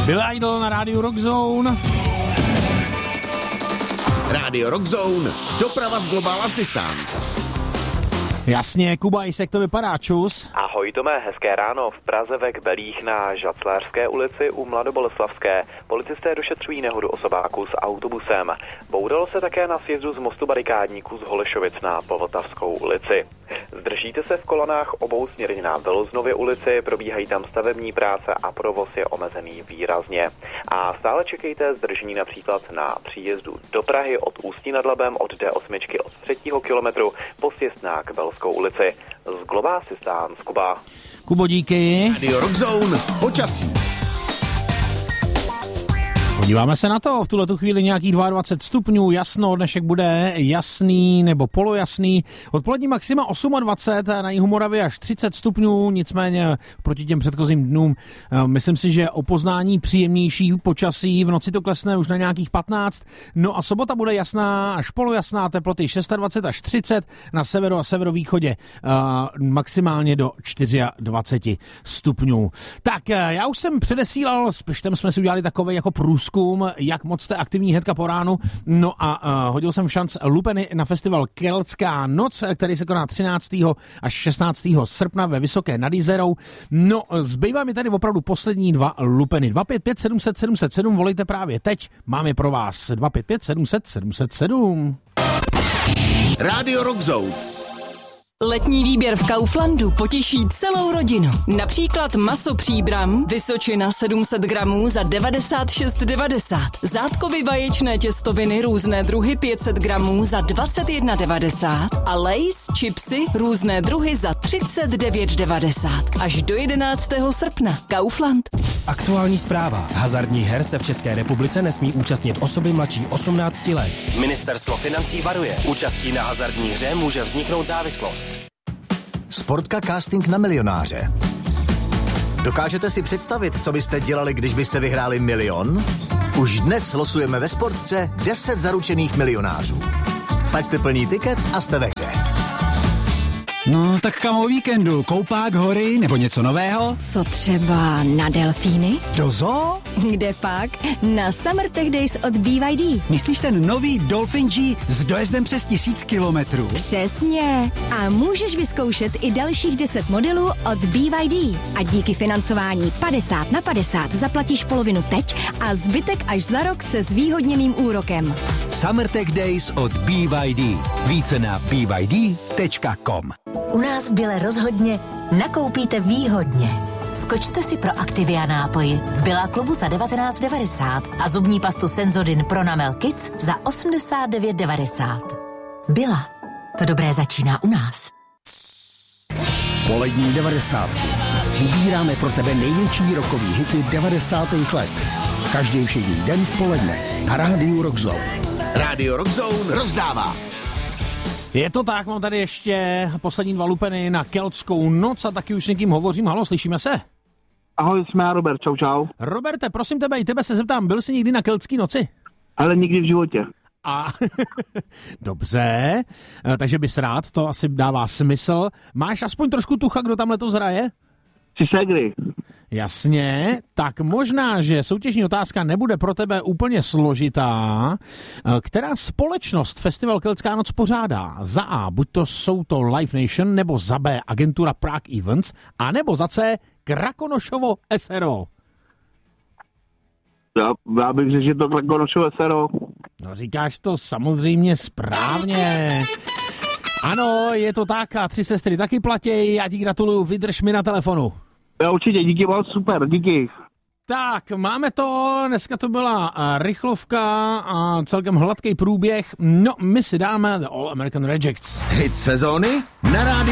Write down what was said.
Billy Idol na rádiu Rock Zone. Rádio Rock Zone, doprava z Global Assistance. Jasně, Kuba, jak to vypadá, čus? Ahoj Tome, hezké ráno. V Praze ve Kbelích na Žaclářské ulici u Mladoboleslavské policisté došetřují nehodu osobáku s autobusem. Bouralo se také na sjezdu z mostu barikádníků z Holešovic na Povltavskou ulici. Zdržíte se v kolonách obou směrně na Veloznově ulici, probíhají tam stavební práce a provoz je omezený výrazně. A stále čekejte zdržení například na příjezdu do Prahy od Ústí nad Labem od D8 od 3. kilometru po sjezd na Kbelskou ulici. Z Global Assistance, Kuba. Kubo, díky. Radio Rock Zone, počasí. Podíváme se na to, v tuhletu chvíli nějakých 22 stupňů, jasno, dnešek bude jasný nebo polojasný, odpolední maxima 28, na jihu Moravy až 30 stupňů, nicméně proti těm předchozím dnům myslím si, že o poznání příjemnější počasí, v noci to klesne už na nějakých 15, no a sobota bude jasná až polojasná, teploty 26 až 30, na severu a severovýchodě maximálně do 24 stupňů. Tak já už jsem předesílal, s Pištem jsme si udělali takový jako průzkum, jak moc jste aktivní hnedka po ránu. No a hodil jsem šanc lupeny na festival Keltská noc, který se koná 13. až 16. srpna ve Vysoké nad Jizerou. No, zbývá mi tady opravdu poslední dva lupeny. 255 700 707, volejte právě teď. Mám je pro vás. 255 700 707. Radio Rock Zone. Letní výběr v Kauflandu potěší celou rodinu. Například maso Příbram, Vysočina 700 gramů za 96,90. Zátkovy vaječné těstoviny různé druhy 500 gramů za 21,90. A Lay's chipsy různé druhy za 39,90. Až do 11. srpna. Kaufland. Aktuální zpráva. Hazardních her se v České republice nesmí účastnit osoby mladší 18 let. Ministerstvo financí varuje. Účastí na hazardní hře může vzniknout závislost. Sportka casting na milionáře. Dokážete si představit, co byste dělali, když byste vyhráli 1 milion? Už dnes losujeme ve Sportce 10 zaručených milionářů. Vsaďte plný tiket a jste ve hře. No, tak kam o víkendu? Koupák, hory nebo něco nového? Co třeba na delfíny? Do zoo? Kde pak? Na Summer Tech Days od BYD. Myslíš ten nový Dolphin G s dojezdem přes 1000 kilometrů? Přesně. A můžeš vyzkoušet i dalších 10 modelů od BYD. A díky financování 50/50 zaplatíš polovinu teď a zbytek až za rok se zvýhodněným úrokem. Summer Tech Days od BYD. Více na byd.com. U nás v Bile rozhodně nakoupíte výhodně. Skočte si pro Activia nápoji v Billa klubu za 19,90 a zubní pastu Senzodin pro Namel Kids za 89,90. Billa. To dobré začíná u nás. Polední 90. Vybíráme pro tebe největší rockový hity 90. let. Každý všední den v poledne na rádiu Rock Zone. Radio Rock Zone rozdává. Je to tak, mám tady ještě poslední dva lupeny na Keltskou noc a taky už s někým hovořím. Halo, slyšíme se? Ahoj, jsme já Robert, čau. Roberte, prosím tebe, i tebe se zeptám, byl jsi někdy na Keltské noci? Ale nikdy v životě. A dobře, takže bys rád, to asi dává smysl. Máš aspoň trošku tucha, kdo tam letos hraje? Tři ségry. Jasně, tak možná, že soutěžní otázka nebude pro tebe úplně složitá. Která společnost Festival Keltská noc pořádá? Za A, buď to jsou to Live Nation, nebo za B, agentura Prague Events, a nebo za C, Krakonošovo SRO. Já bych řekl, že to Krakonošovo SRO. No, říkáš to samozřejmě správně. Ano, je to tak a 3 sestry taky platí. Já ti gratuluju, vydrž mi na telefonu. Jo, určitě, díky moc, super, díky. Tak, máme to, dneska to byla rychlovka a celkem hladký průběh. No, my si dáme The All American Rejects. Hit sezóny na rádiu